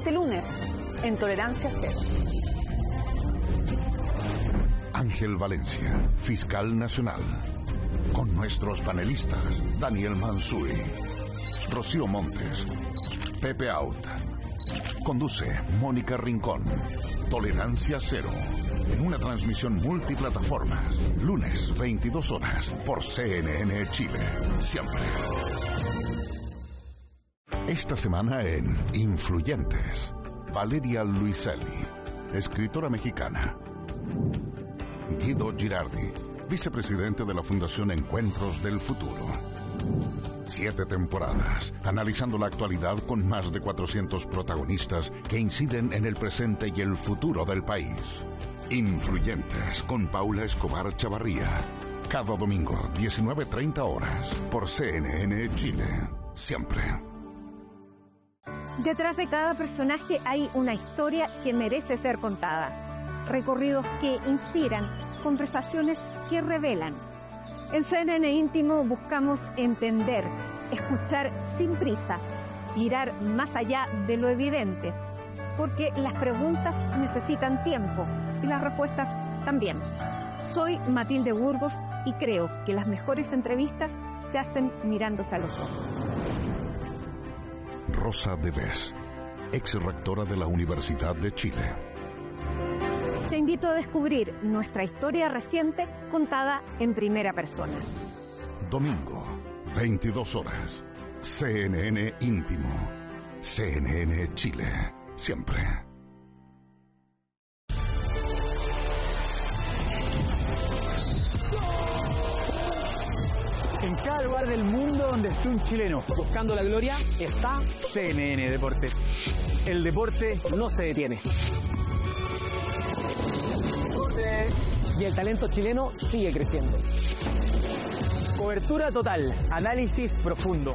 este lunes en Tolerancia Cero. Ángel Valencia, fiscal nacional. Con nuestros panelistas, Daniel Mansuy, Rocío Montes, Pepe Out. Conduce Mónica Rincón. Tolerancia Cero. En una transmisión multiplataformas. Lunes, 22 horas. Por CNN Chile. Siempre. Esta semana en Influyentes. Valeria Luiselli, escritora mexicana. Guido Girardi, vicepresidente de la Fundación Encuentros del Futuro. 7 temporadas, analizando la actualidad con más de 400 protagonistas que inciden en el presente y el futuro del país. Influyentes con Paula Escobar Chavarría. Cada domingo, 19:30 horas, por CNN Chile. Siempre. Detrás de cada personaje hay una historia que merece ser contada. Recorridos que inspiran, conversaciones que revelan. En CNN Íntimo buscamos entender, escuchar sin prisa, mirar más allá de lo evidente, porque las preguntas necesitan tiempo y las respuestas también. Soy Matilde Burgos y creo que las mejores entrevistas se hacen mirándose a los ojos. Rosa Deves, ex rectora de la Universidad de Chile. Te invito a descubrir nuestra historia reciente contada en primera persona. Domingo, 22 horas. CNN Íntimo. CNN Chile. Siempre. En cada lugar del mundo donde esté un chileno buscando la gloria, está CNN Deportes. El deporte no se detiene. Y el talento chileno sigue creciendo. Cobertura total, análisis profundo.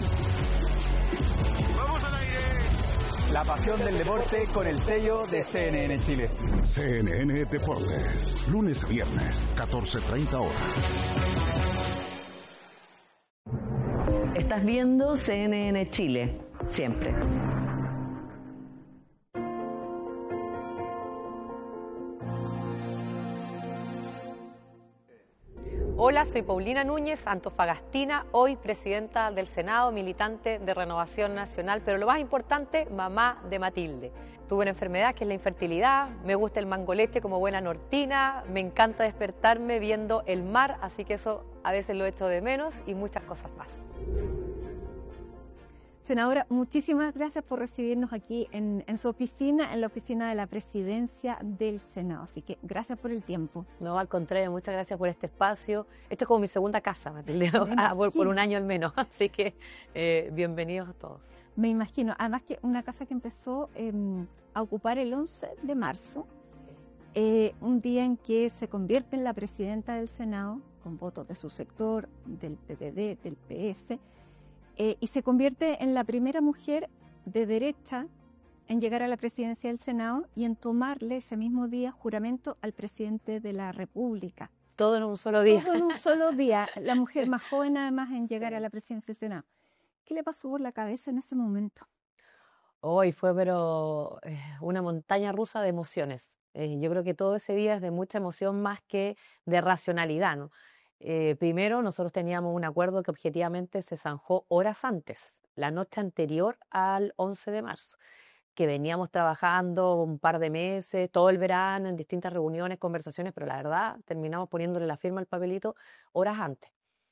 ¡Vamos al aire! La pasión del deporte con el sello de CNN Chile. CNN Deportes. Lunes a viernes, 14:30 horas. Estás viendo CNN Chile, siempre. Hola, soy Paulina Núñez, antofagastina, hoy presidenta del Senado, militante de Renovación Nacional, pero lo más importante, mamá de Matilde. Tuve una enfermedad que es la infertilidad, me gusta el mango leche como buena nortina, me encanta despertarme viendo el mar, así que eso a veces lo echo de menos y muchas cosas más. Senadora, muchísimas gracias por recibirnos aquí en su oficina, en la oficina de la Presidencia del Senado. Así que gracias por el tiempo. No, al contrario, muchas gracias por este espacio. Esto es como mi segunda casa, Matilde, por un año al menos. Así que bienvenidos a todos. Me imagino, además que una casa que empezó a ocupar el 11 de marzo, un día en que se convierte en la presidenta del Senado, con votos de su sector, del PPD, del PS, y se convierte en la primera mujer de derecha en llegar a la presidencia del Senado y en tomarle ese mismo día juramento al presidente de la República. Todo en un solo día. Todo en un solo día. La mujer más joven además en llegar a la presidencia del Senado. ¿Qué le pasó por la cabeza en ese momento? Hoy fue pero una montaña rusa de emociones. Yo creo que todo ese día es de mucha emoción más que de racionalidad, ¿no? Primero, nosotros teníamos un acuerdo que objetivamente se zanjó horas antes, la noche anterior al 11 de marzo, que veníamos trabajando un par de meses, todo el verano, en distintas reuniones, conversaciones, pero la verdad terminamos poniéndole la firma al papelito horas antes.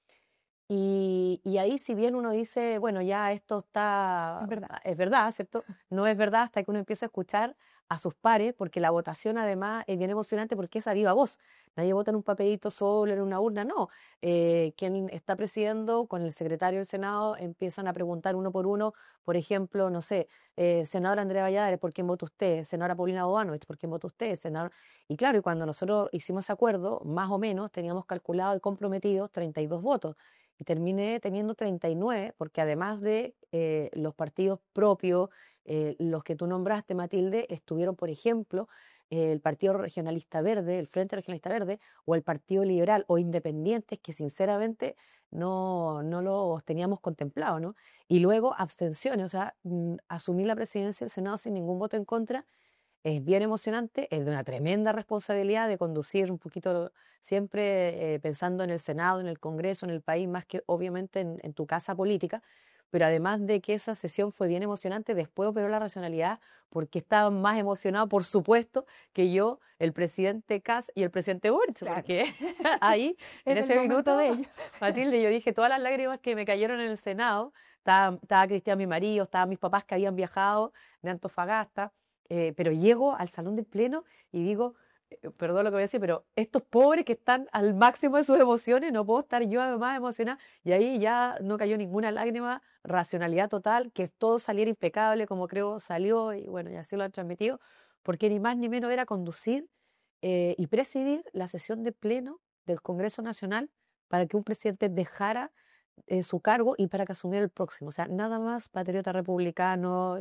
Y ahí, si bien uno dice, bueno, ya esto está... Es verdad, ¿cierto? No es verdad hasta que uno empieza a escuchar a sus pares, porque la votación además es bien emocionante porque es a viva voz. Nadie vota en un papelito solo, en una urna, no. Quien está presidiendo con el secretario del Senado empiezan a preguntar uno por uno, por ejemplo, no sé, senadora Andrea Valladares, ¿por quién vota usted? Senadora Paulina Bodanovich, ¿por quién vota usted? Senador... Y claro, y cuando nosotros hicimos ese acuerdo, más o menos teníamos calculado y comprometidos 32 votos. y terminé teniendo 39, porque además de los partidos propios, los que tú nombraste, Matilde, estuvieron, por ejemplo, el Partido Regionalista Verde, el Frente Regionalista Verde, o el Partido Liberal o Independientes, que sinceramente no los teníamos contemplado, ¿no? Y luego abstenciones, o sea, asumí la presidencia del Senado sin ningún voto en contra. Es bien emocionante, es de una tremenda responsabilidad de conducir un poquito siempre pensando en el Senado, en el Congreso, en el país, más que obviamente en tu casa política, pero además de que esa sesión fue bien emocionante, después operó la racionalidad porque estaban más emocionados, por supuesto, que yo, el presidente Kast y el presidente Boric, Claro. porque ahí, en Era el ese momento minuto, de ellos. Matilde, yo dije todas las lágrimas que me cayeron en el Senado, estaba Cristian, mi marido, estaban mis papás que habían viajado de Antofagasta, pero llego al salón del pleno y digo, perdón lo que voy a decir, pero estos pobres que están al máximo de sus emociones, no puedo estar yo más emocionada. Y ahí ya no cayó ninguna lágrima, racionalidad total, que todo saliera impecable como creo salió, y bueno, y así lo han transmitido, porque ni más ni menos era conducir y presidir la sesión de pleno del Congreso Nacional para que un presidente dejara su cargo y para que asumiera el próximo. O sea, nada más patriota republicano,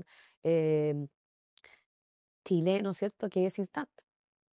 eh, chileno, ¿cierto? Que ese instante.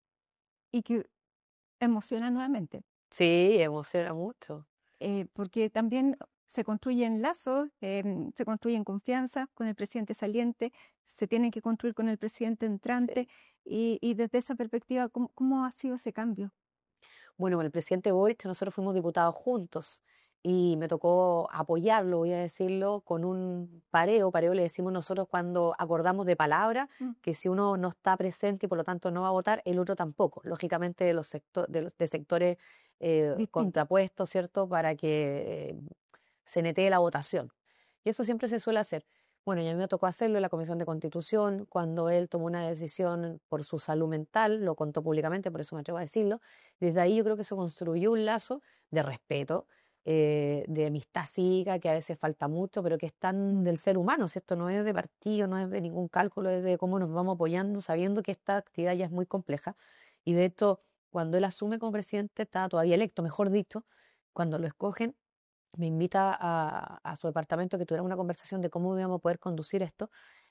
Y que emociona nuevamente, Sí, emociona mucho. porque también se construyen lazos, se construyen confianza con el presidente saliente, se tienen que construir con el presidente entrante, y desde esa perspectiva, ¿cómo ha sido ese cambio? Bueno, con el presidente Boric nosotros fuimos diputados juntos y me tocó apoyarlo, voy a decirlo, con un pareo le decimos nosotros cuando acordamos de palabra, Mm. que si uno no está presente y por lo tanto no va a votar, el otro tampoco, lógicamente de sectores Distinto. contrapuestos, ¿cierto? Para que se netee la votación. Y eso siempre se suele hacer. Bueno, y a mí me tocó hacerlo en la Comisión de Constitución, cuando él tomó una decisión por su salud mental, lo contó públicamente, por eso me atrevo a decirlo. Desde ahí yo creo que se construyó un lazo de respeto, de amistad cívica, que a veces falta mucho, pero que es tan del ser humano, ¿cierto? No es de partido, no es de ningún cálculo, es de cómo nos vamos apoyando, sabiendo que esta actividad ya es muy compleja. Y de hecho, cuando él asume como presidente, está todavía electo, mejor dicho, cuando lo escogen, me invita a su departamento que tuviera una conversación de cómo íbamos a poder conducir esto.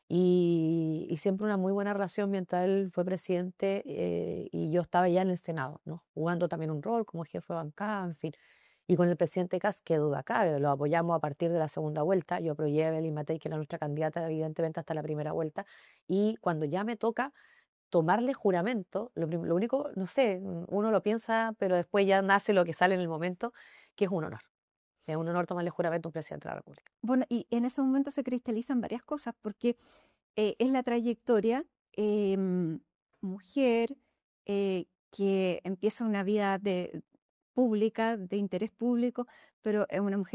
Y siempre una muy buena relación mientras él fue presidente y yo estaba ya en el Senado, ¿no? Jugando también un rol como jefe de bancada, en fin. Y con el presidente Kast, qué duda cabe, lo apoyamos a partir de la segunda vuelta. Yo apoyé a Evelyn Matei, que era nuestra candidata, evidentemente, hasta la primera vuelta. Y cuando ya me toca tomarle juramento, lo único, no sé, uno lo piensa, pero después ya nace lo que sale en el momento, que es un honor. Es un honor tomarle juramento a un presidente de la República. Bueno, y en ese momento se cristalizan varias cosas, porque es la trayectoria, mujer, que empieza una vida pública, de interés público, pero es una mujer